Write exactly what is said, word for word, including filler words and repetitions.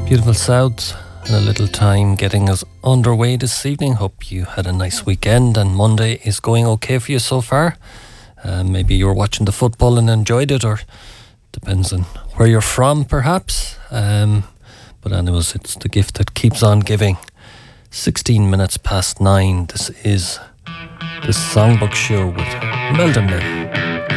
Beautiful South in a little time getting us underway this evening. Hope you had a nice weekend and Monday is going okay for you so far. Uh, maybe you were watching the football and enjoyed it, or depends on where you're from perhaps. Um, but anyways, it's the gift that keeps on giving. sixteen minutes past nine. This is the Songbook Show with Melda Mill.